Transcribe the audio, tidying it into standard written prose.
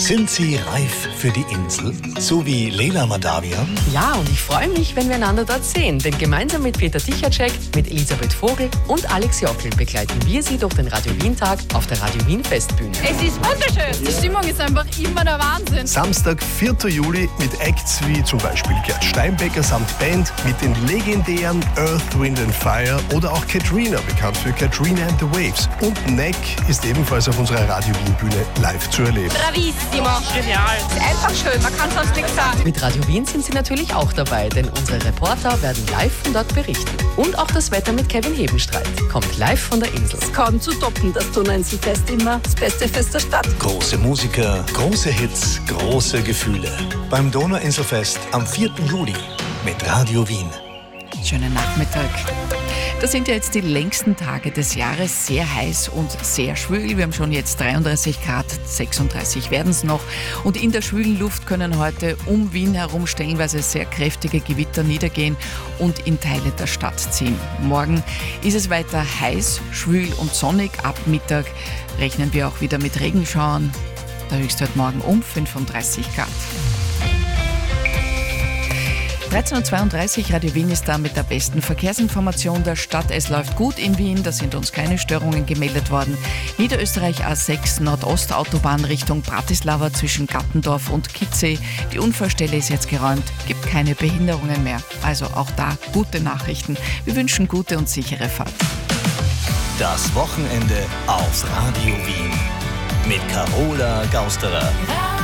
Sind Sie reif für die Insel? So wie Leila Madavian? Ja, und ich freue mich, wenn wir einander dort sehen, denn gemeinsam mit Peter Tichacek, mit Elisabeth Vogel und Alex Jockel begleiten wir Sie durch den Radio Wien-Tag auf der Radio Wien Festbühne. Es ist wunderschön. Die Stimmung ist einfach immer der Wahnsinn. Samstag, 4. Juli mit Acts wie zum Beispiel Gerd Steinbecker samt Band, mit den legendären Earth, Wind and Fire oder auch Katrina, bekannt für Katrina and the Waves. Und Neck ist ebenfalls auf unserer Radio Wien-Bühne live zu erleben. Bravissimo. Genial. Ist einfach schön, man kann sonst nichts sagen. Mit Radio Wien sind Sie natürlich auch dabei, denn unsere Reporter werden live von dort berichten. Und auch das Wetter mit Kevin Hebenstreit kommt live von der Insel. Kaum zu toppen, das Donauinselfest immer das beste Fest der Stadt. Große Musiker, große Hits, große Gefühle. Beim Donauinselfest am 4. Juli mit Radio Wien. Schönen Nachmittag. Das sind ja jetzt die längsten Tage des Jahres, sehr heiß und sehr schwül. Wir haben schon jetzt 33 Grad, 36 werden es noch. Und in der schwülen Luft können heute um Wien herum stellenweise sehr kräftige Gewitter niedergehen und in Teile der Stadt ziehen. Morgen ist es weiter heiß, schwül und sonnig. Ab Mittag rechnen wir auch wieder mit Regenschauern. Der Höchstwert morgen um 35 Grad. 13.32 Uhr, Radio Wien ist da mit der besten Verkehrsinformation der Stadt. Es läuft gut in Wien, da sind uns keine Störungen gemeldet worden. Niederösterreich A6 Nordostautobahn Richtung Bratislava zwischen Gattendorf und Kitzee. Die Unfallstelle ist jetzt geräumt, gibt keine Behinderungen mehr. Also auch da gute Nachrichten. Wir wünschen gute und sichere Fahrt. Das Wochenende auf Radio Wien mit Carola Gausterer.